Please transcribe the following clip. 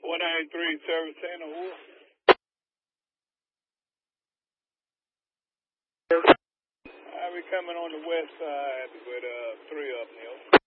193 Service Center. I'll be coming on the west side with 3 up, Neil.